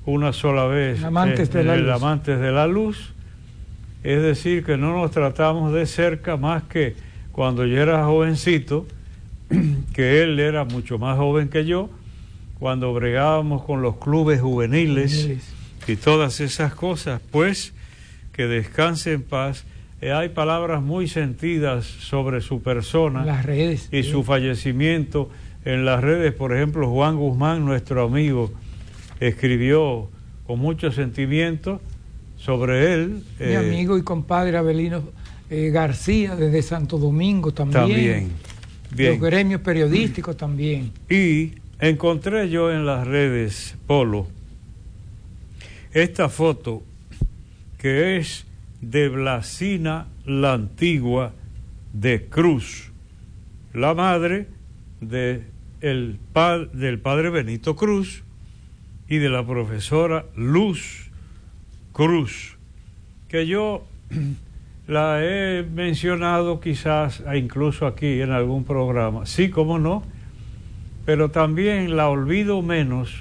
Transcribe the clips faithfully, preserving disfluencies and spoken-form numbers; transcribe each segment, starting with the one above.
una sola vez Amantes en, de la en el luz. Amantes de la Luz. Es decir, que no nos tratamos de cerca más que cuando yo era jovencito, que él era mucho más joven que yo, cuando bregábamos con los clubes juveniles, juveniles. Y todas esas cosas, pues que descanse en paz. Eh, hay palabras muy sentidas sobre su persona, las redes, y sí. su fallecimiento en las redes. Por ejemplo, Juan Guzmán, nuestro amigo, escribió con mucho sentimiento sobre él. Mi eh, amigo y compadre Abelino eh, García, desde Santo Domingo también. También. Bien. Los gremios periodísticos también. Y encontré yo en las redes, Polo, esta foto que es de Blasina la Antigua de Cruz, la madre de el pa- del padre Benito Cruz y de la profesora Luz Cruz, que yo la he mencionado quizás incluso aquí en algún programa, sí, cómo no, pero también la olvido menos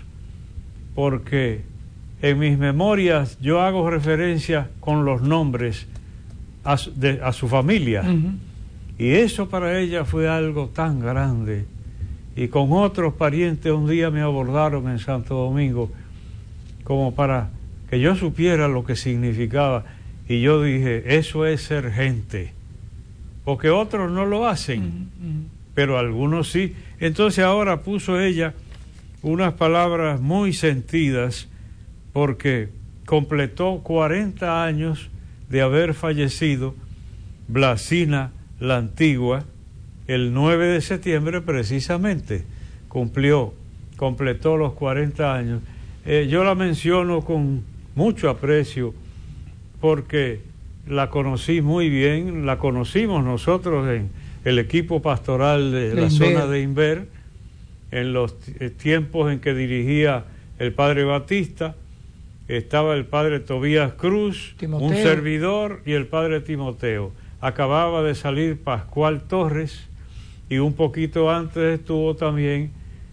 porque en mis memorias yo hago referencia con los nombres a su, de, a su familia. Uh-huh. Y eso para ella fue algo tan grande. Y con otros parientes un día me abordaron en Santo Domingo como para que yo supiera lo que significaba. Y yo dije, eso es ser gente. Porque otros no lo hacen, uh-huh. pero algunos sí. Entonces ahora puso ella unas palabras muy sentidas, porque completó cuarenta años de haber fallecido Blasina la Antigua, el nueve de septiembre precisamente, cumplió, completó los cuarenta años. Eh, yo la menciono con mucho aprecio, porque la conocí muy bien, la conocimos nosotros en el equipo pastoral de la zona de Inver, en los t- tiempos en que dirigía el padre Batista. Estaba el padre Tobías Cruz, Timoteo, un servidor, y el padre Timoteo. Acababa de salir Pascual Torres, y un poquito antes estuvo también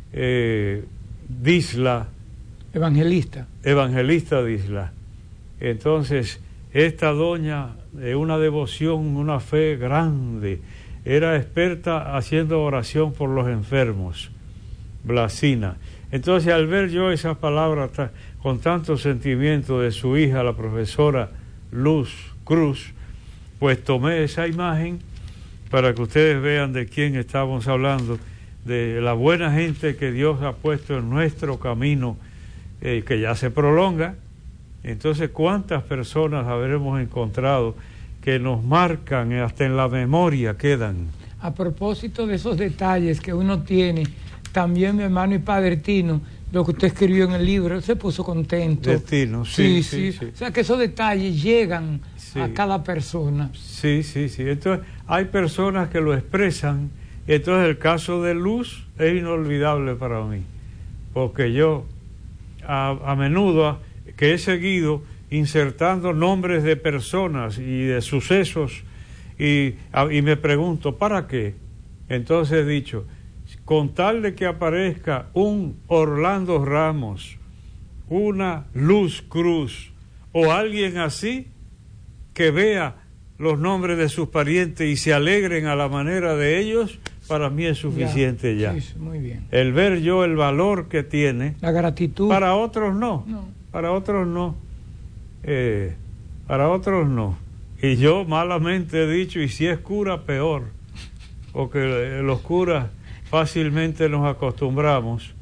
eh, Disla. Evangelista. Evangelista Disla. Entonces, esta doña, de una devoción, una fe grande, era experta haciendo oración por los enfermos, Blasina. Entonces, al ver yo esas palabras ta, con tanto sentimiento de su hija, la profesora Luz Cruz, pues tomé esa imagen para que ustedes vean de quién estamos hablando, de la buena gente que Dios ha puesto en nuestro camino, eh, que ya se prolonga. Entonces, ¿cuántas personas habremos encontrado que nos marcan, hasta en la memoria quedan? A propósito de esos detalles que uno tiene, también mi hermano y padre Tino, lo que usted escribió en el libro, se puso contento. De Tino, sí, sí, sí, sí. O sea, que esos detalles llegan sí. a cada persona. Sí, sí, sí. Entonces, hay personas que lo expresan. Entonces, el caso de Luz es inolvidable para mí, porque yo a, a menudo que he seguido insertando nombres de personas y de sucesos y, a, y me pregunto, ¿para qué? Entonces he dicho, con tal de que aparezca un Orlando Ramos, una Luz Cruz o alguien así, que vea los nombres de sus parientes y se alegren a la manera de ellos, para mí es suficiente ya. ya. Sí, muy bien. El ver yo el valor que tiene. La gratitud. Para otros no. No. Para otros no. Eh, para otros no. Y yo malamente he dicho, y si es cura, peor. Porque los curas fácilmente nos acostumbramos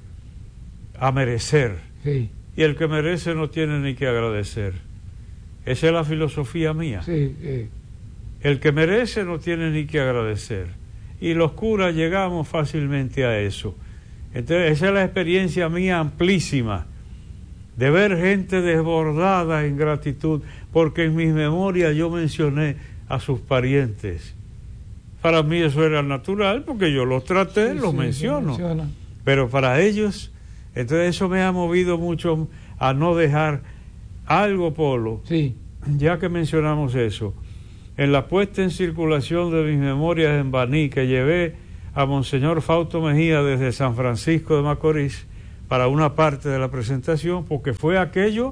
a merecer. Sí. Y el que merece no tiene ni que agradecer. Esa es la filosofía mía. Sí, sí. El que merece no tiene ni que agradecer. Y los curas llegamos fácilmente a eso. Entonces, esa es la experiencia mía amplísima, de ver gente desbordada en gratitud, porque en mis memorias yo mencioné a sus parientes. Para mí eso era natural, porque yo los traté, sí, los sí, menciono. Pero para ellos, entonces eso me ha movido mucho a no dejar algo, Polo, sí. ya que mencionamos eso. En la puesta en circulación de mis memorias en Baní, que llevé a Monseñor Fausto Mejía desde San Francisco de Macorís, para una parte de la presentación, porque fue aquello,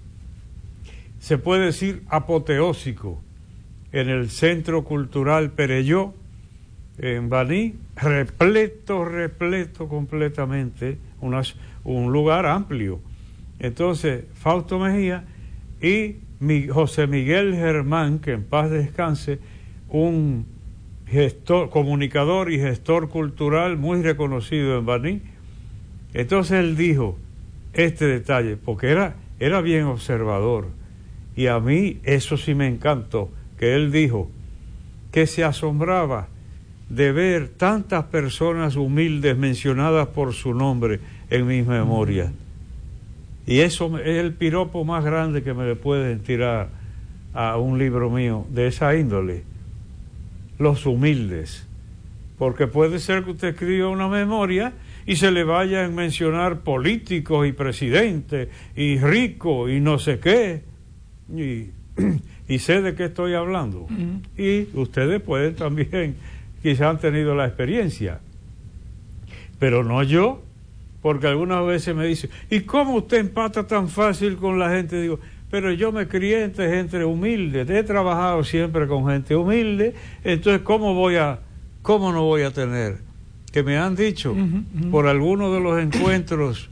se puede decir, apoteósico, en el Centro Cultural Perelló, en Baní, repleto, repleto completamente, unas, un lugar amplio. Entonces, Fausto Mejía y mi, José Miguel Germán, que en paz descanse, un gestor, comunicador y gestor cultural muy reconocido en Baní. Entonces él dijo este detalle, porque era, era bien observador, y a mí eso sí me encantó, que él dijo que se asombraba de ver tantas personas humildes mencionadas por su nombre en mis memorias. Y eso es el piropo más grande que me le pueden tirar a un libro mío de esa índole. Los humildes. Porque puede ser que usted escriba una memoria y se le vaya a mencionar políticos y presidentes y ricos y no sé qué. Y, y sé de qué estoy hablando. Uh-huh. Y ustedes pueden también, quizás han tenido la experiencia. Pero no yo, porque algunas veces me dicen, ¿y cómo usted empata tan fácil con la gente? Digo, pero yo me crié entre gente humilde, he trabajado siempre con gente humilde, entonces ¿cómo voy a, cómo no voy a tener? Que me han dicho, uh-huh, uh-huh. por algunos de los encuentros,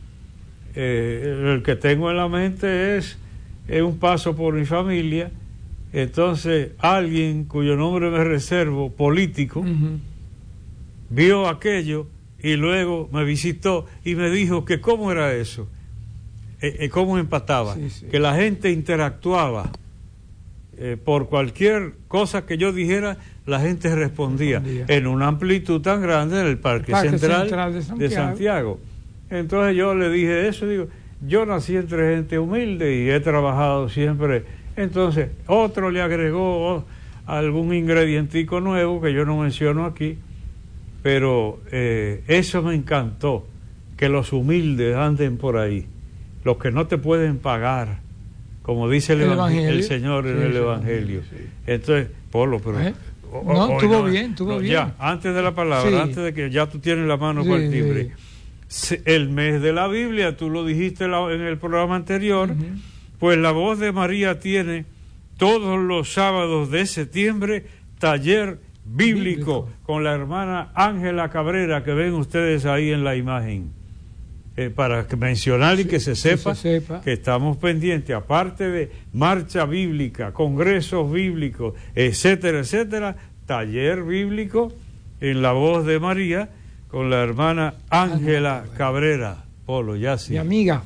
eh, el que tengo en la mente es, es un paso por mi familia, entonces alguien cuyo nombre me reservo, político, uh-huh. vio aquello y luego me visitó y me dijo que cómo era eso, eh, eh, cómo empataba, sí, sí. que la gente interactuaba, eh, por cualquier cosa que yo dijera, la gente respondía, respondía. en una amplitud tan grande en el Parque, Parque Central, Central de, Santiago. de Santiago. Entonces yo le dije eso, digo, yo nací entre gente humilde y he trabajado siempre. Entonces otro le agregó algún ingredientico nuevo que yo no menciono aquí, pero eh, eso me encantó, que los humildes anden por ahí, los que no te pueden pagar, como dice el, el, evangelio, el Señor en sí, el Evangelio. Sí. Entonces, Polo, pero... ¿Eh? O, no, estuvo no, bien, estuvo no, bien. Ya, antes de la palabra, sí. antes de que ya tú tienes la mano sí, para el timbre. Sí. El mes de la Biblia, tú lo dijiste en el programa anterior, uh-huh. pues La Voz de María tiene todos los sábados de septiembre taller bíblico, bíblico. con la hermana Ángela Cabrera, que ven ustedes ahí en la imagen. Eh, para que mencionar sí, y que se sepa, que se sepa que estamos pendientes, aparte de marcha bíblica, congresos bíblicos, etcétera, etcétera, taller bíblico en La Voz de María con la hermana Ángela Cabrera. Polo, ya sí. Mi amiga,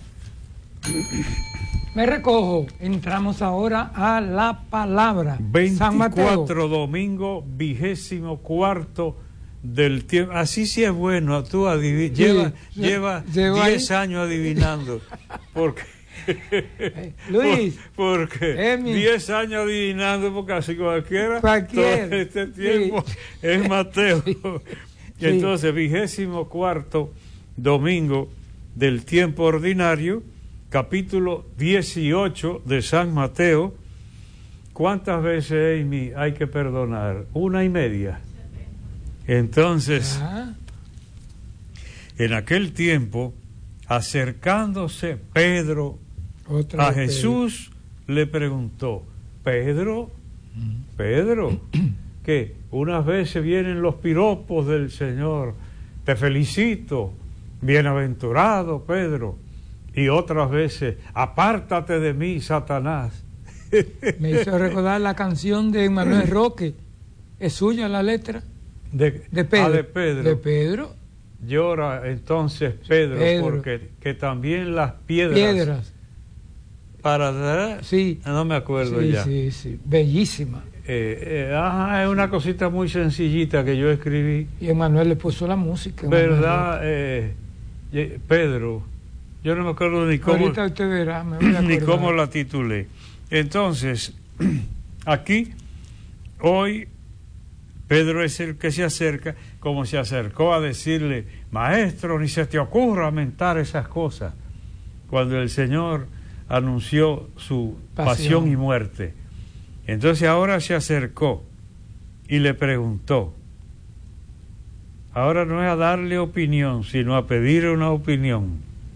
me recojo. Entramos ahora a la palabra. San Mateo. veinticuatro domingo, vigésimo cuarto del tiempo. Así sí es bueno, tú adiv- sí, lleva lleva diez años adivinando. Porque Luis, por, porque diez años adivinando, porque así cualquiera, cualquiera. todo este tiempo sí. es Mateo. Sí. Entonces, vigésimo cuarto domingo del tiempo ordinario, capítulo dieciocho de San Mateo. ¿Cuántas veces, Amy, hay que perdonar? Una y media. Entonces, ¿ah? en aquel tiempo, acercándose Pedro Otra a Jesús, Pedro. le preguntó, Pedro, Pedro, que unas veces vienen los piropos del Señor, te felicito, bienaventurado Pedro, y otras veces, apártate de mí, Satanás. Me hizo recordar la canción de Manuel Roque, ¿es suya la letra? De, de, Pedro, ah, de Pedro. De Pedro. Llora entonces Pedro, Pedro. porque que también las piedras. Piedras. Para sí. No me acuerdo sí, ya. Sí, sí, bellísima. Eh, eh, ajá, es una cosita muy sencillita que yo escribí. Y Emanuel le puso la música. ¿Verdad? Eh, eh, Pedro, yo no me acuerdo ni cómo. Ahorita usted verá, me voy a ni cómo la titulé. Entonces, aquí, hoy, Pedro es el que se acerca, como se acercó a decirle, maestro, ni se te ocurra mentar esas cosas, cuando el Señor anunció su pasión, pasión y muerte. Entonces ahora se acercó y le preguntó, ahora no es a darle opinión, sino a pedir una opinión.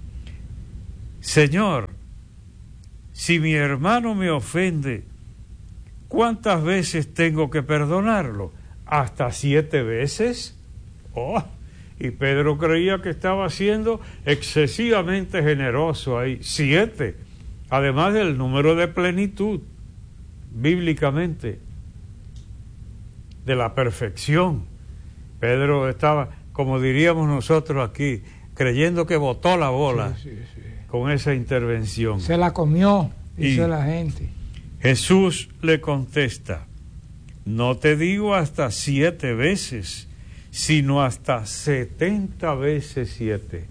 Señor, si mi hermano me ofende, ¿cuántas veces tengo que perdonarlo? ¿Hasta siete veces? Oh, y Pedro creía que estaba siendo excesivamente generoso ahí. Siete, además del número de plenitud, bíblicamente, de la perfección. Pedro estaba, como diríamos nosotros aquí, creyendo que botó la bola sí, sí, sí. con esa intervención. Se la comió, dice y la gente. Jesús le contesta, no te digo hasta siete veces, sino hasta setenta veces siete.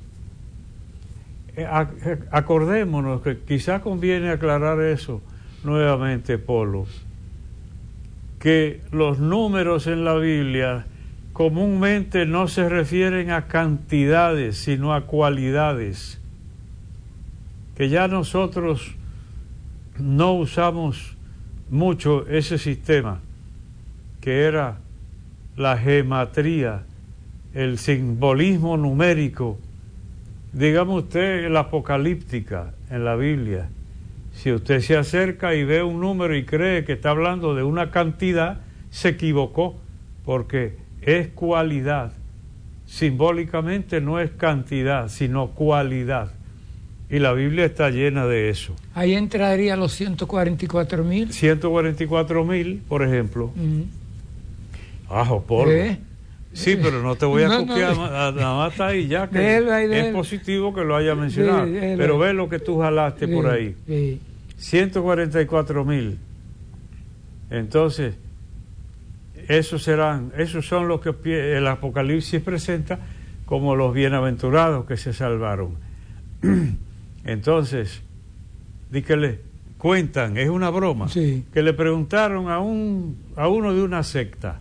Acordémonos que quizá conviene aclarar eso nuevamente, Polo, que los números en la Biblia comúnmente no se refieren a cantidades, sino a cualidades, que ya nosotros no usamos mucho ese sistema, que era la gematría, el simbolismo numérico, digamos usted la apocalíptica en la Biblia. Si usted se acerca y ve un número y cree que está hablando de una cantidad, se equivocó, porque es cualidad. Simbólicamente no es cantidad, sino cualidad. Y la Biblia está llena de eso. Ahí entraría los ciento cuarenta y cuatro mil. ciento cuarenta y cuatro mil, por ejemplo. Uh-huh. Ajo, polvo. ¿Eh? Sí, pero no te voy a no, copiar, no, nada más está ahí ya, que déjelo ahí, déjelo. Es positivo que lo haya mencionado, déjelo. Pero ve lo que tú jalaste déjelo. Por ahí. Sí. ciento cuarenta y cuatro mil. Entonces, esos serán, esos son los que el Apocalipsis presenta como los bienaventurados que se salvaron. Entonces, di que le cuentan, es una broma, sí. que le preguntaron a un a uno de una secta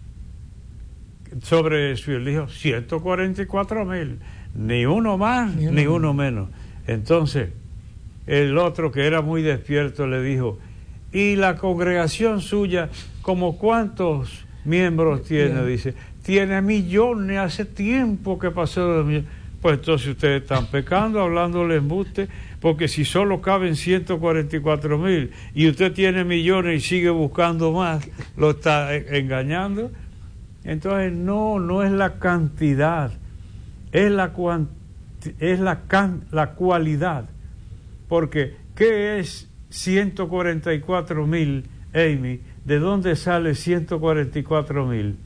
sobre eso, y él dijo ciento cuarenta y cuatro mil, ni uno más ni uno, ni uno menos. Entonces el otro, que era muy despierto, le dijo, ¿y la congregación suya como cuántos miembros tiene? Bien. Dice, tiene millones, hace tiempo que pasó de millones. Pues entonces ustedes están pecando, hablándole embuste, porque si solo caben ciento cuarenta y cuatro mil y usted tiene millones y sigue buscando más, lo está engañando. Entonces no, no es la cantidad, es la cuanti, es la, can, la cualidad. Porque, ¿qué es ciento cuarenta y cuatro mil, Amy? ¿De dónde sale ciento cuarenta y cuatro mil?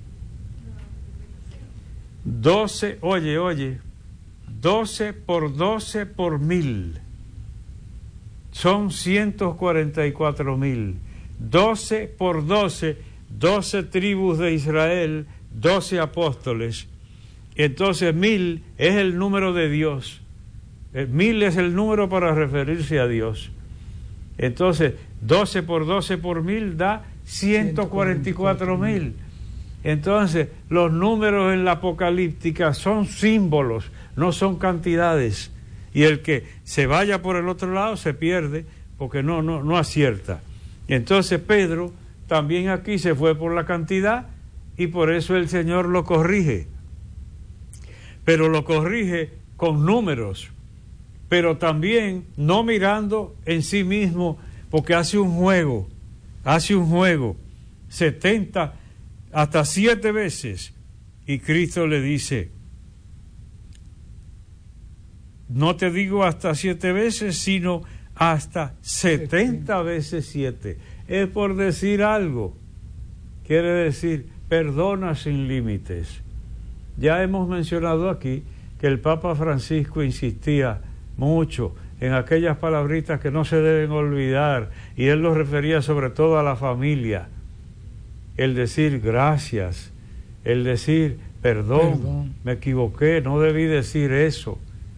doce, oye, oye, doce por doce por mil. Son ciento cuarenta y cuatro mil. doce por doce, doce tribus de Israel, doce apóstoles. Entonces mil es el número de Dios. Mil es el número para referirse a Dios. Entonces, doce por doce por mil da ciento cuarenta y cuatro mil. Entonces, los números en la apocalíptica son símbolos, no son cantidades. Y el que se vaya por el otro lado se pierde, porque no, no, no acierta. Entonces, Pedro también aquí se fue por la cantidad, y por eso el Señor lo corrige. Pero lo corrige con números, pero también no mirando en sí mismo, porque hace un juego, hace un juego, setenta hasta siete veces, y Cristo le dice, no te digo hasta siete veces, sino hasta setenta veces siete. Es por decir algo, quiere decir, perdona sin límites. Ya hemos mencionado aquí que el Papa Francisco insistía mucho en aquellas palabritas que no se deben olvidar, y él lo refería sobre todo a la familia. El decir gracias, el decir perdón, perdón. me equivoqué, no debí decir eso.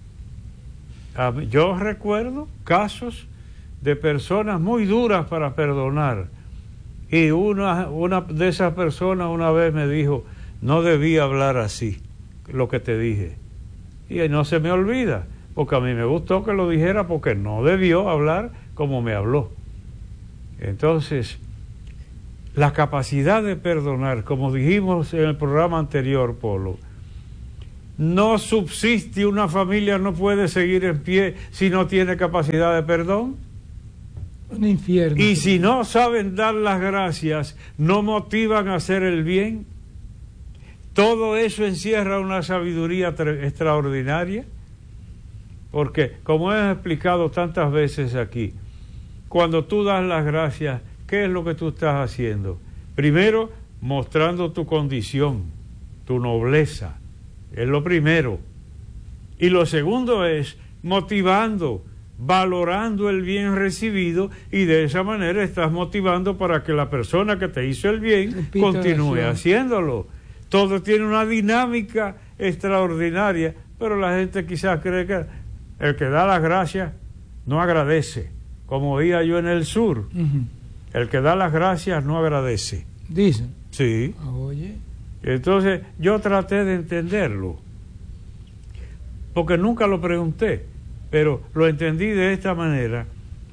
Yo recuerdo casos de personas muy duras para perdonar, y una, una de esas personas una vez me dijo, no debí hablar así, lo que te dije, y no se me olvida, porque a mí me gustó que lo dijera, porque no debió hablar como me habló. Entonces, la capacidad de perdonar, como dijimos en el programa anterior, Polo, no subsiste, una familia no puede seguir en pie si no tiene capacidad de perdón. Un infierno. Y si no saben dar las gracias, no motivan a hacer el bien. Todo eso encierra una sabiduría extraordinaria, porque como he explicado tantas veces aquí, cuando tú das las gracias, ¿qué es lo que tú estás haciendo? Primero, mostrando tu condición, tu nobleza, es lo primero. Y lo segundo es motivando, valorando el bien recibido, y de esa manera estás motivando para que la persona que te hizo el bien Repito continúe eso. haciéndolo. Todo tiene una dinámica extraordinaria, pero la gente quizás cree que el que da las gracias no agradece, como oía yo en el sur. Uh-huh. El que da las gracias no agradece. Dicen. Sí. Oye. Entonces yo traté de entenderlo, porque nunca lo pregunté, pero lo entendí de esta manera.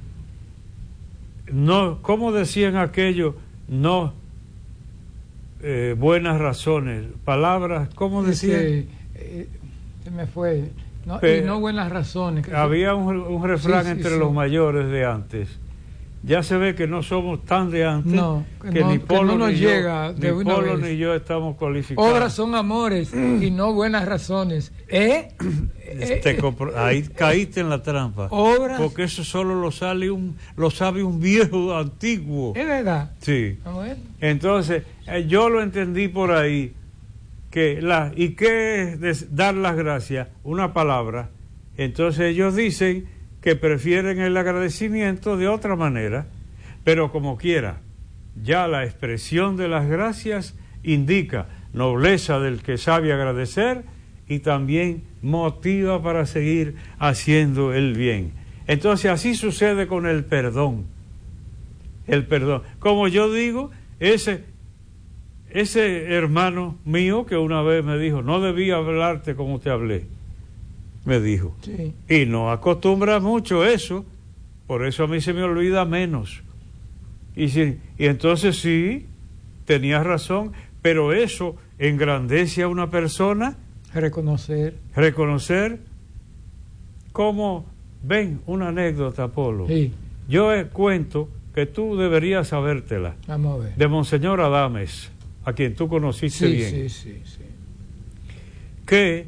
No, ¿cómo decían aquello? No eh, buenas razones, palabras, ¿cómo decían? Este, eh, se me fue. No, Pero y no buenas razones. Que había un, un refrán sí, sí, entre sí. los mayores de antes. Ya se ve que no somos tan de antes, No, que que no- ni que Polo no nos ni yo, llega de ni una Polo vez. ni yo estamos cualificados. Obras son amores y no buenas razones. ¿Eh? Te compro- ahí caíste en la trampa. Obras. Porque eso solo lo sale un, lo sabe un viejo antiguo. Es verdad. Sí. Ah, bueno. Entonces, eh, yo lo entendí por ahí, que la, ¿y qué es des- dar las gracias? Una palabra. Entonces ellos dicen que prefieren el agradecimiento de otra manera, pero como quiera, ya la expresión de las gracias indica nobleza del que sabe agradecer y también motiva para seguir haciendo el bien. Entonces así sucede con el perdón. El perdón. Como yo digo, ese, ese hermano mío que una vez me dijo, no debía hablarte como te hablé, me dijo. Sí. Y no acostumbra mucho eso, por eso a mí se me olvida menos. Y, sí, y entonces sí, tenías razón, pero eso engrandece a una persona, Reconocer. reconocer, como, ven, una anécdota, Polo. Sí. Yo eh, cuento que tú deberías sabértela, Vamos a ver. de Monseñor Adames, a quien tú conociste Sí, bien, sí, sí, sí. que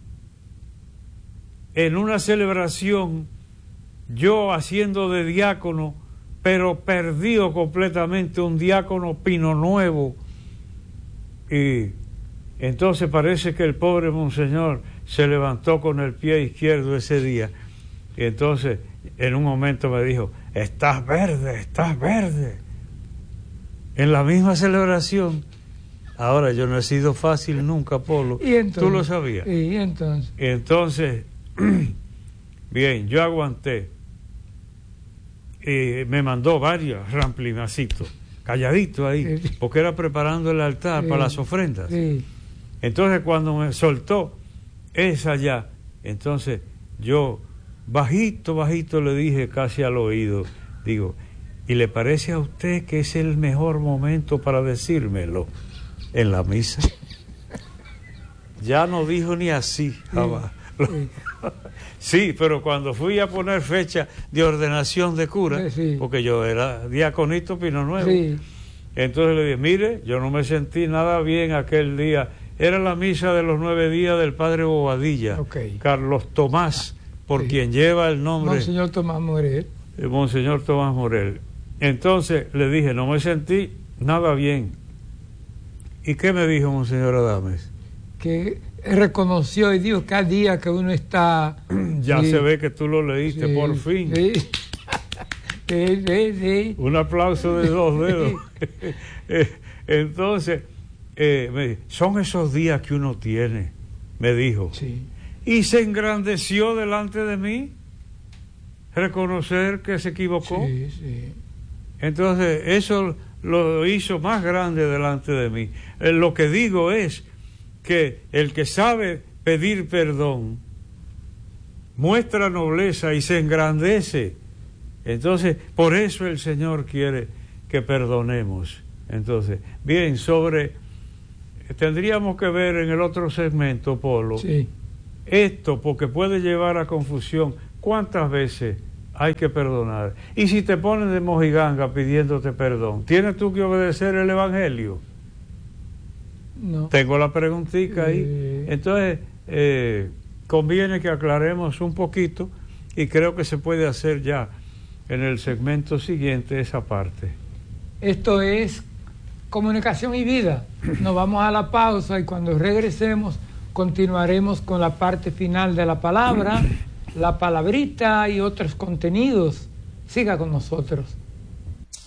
en una celebración, yo haciendo de diácono, pero perdido completamente, un diácono pino nuevo, y entonces parece que el pobre monseñor se levantó con el pie izquierdo ese día, y entonces en un momento me dijo, estás verde, estás verde, en la misma celebración. Ahora, yo no he sido fácil nunca, Polo. ¿Y entonces? ¿Tú lo sabías? Y entonces. Entonces, bien, yo aguanté. Y me mandó varios ramplinacitos, calladito ahí, Sí. porque era preparando el altar Sí. para las ofrendas. Sí. Entonces, cuando me soltó esa ya, entonces yo bajito, bajito le dije casi al oído, digo, ¿y le parece a usted que es el mejor momento para decírmelo en la misa? Ya no dijo ni así, jamás. Sí. Sí, pero cuando fui a poner fecha de ordenación de cura, Sí. porque yo era diaconito Pino Nuevo, Sí. entonces le dije, mire, yo no me sentí nada bien aquel día. Era la misa de los nueve días del padre Bobadilla, Ok. Carlos Tomás, por Sí. quien lleva el nombre, Monseñor Tomás Morel. el Monseñor Tomás Morel. Entonces le dije, no me sentí nada bien. ¿Y qué me dijo Monseñor Adames? Que reconoció y dijo cada día que uno está. Ya sí, se ve que tú lo leíste, sí, por fin. Sí. Sí, sí, sí. Un aplauso de dos dedos. Eh, Entonces, eh, me dijo, son esos días que uno tiene, me dijo. Sí. Y se engrandeció delante de mí, reconocer que se equivocó. Sí, sí. Entonces, eso lo hizo más grande delante de mí. Eh, lo que digo es que el que sabe pedir perdón muestra nobleza y se engrandece. Entonces, por eso el Señor quiere que perdonemos. Entonces, bien, sobre, tendríamos que ver en el otro segmento, Polo, Sí. esto, porque puede llevar a confusión, ¿cuántas veces hay que perdonar? Y si te ponen de mojiganga pidiéndote perdón, ¿tienes tú que obedecer el Evangelio? No. Tengo la preguntita ahí. Eh. Entonces, eh, conviene que aclaremos un poquito y creo que se puede hacer ya en el segmento siguiente esa parte. Esto es Comunicación y Vida. Nos vamos a la pausa y cuando regresemos continuaremos con la parte final de la palabra, la palabrita y otros contenidos. Siga con nosotros.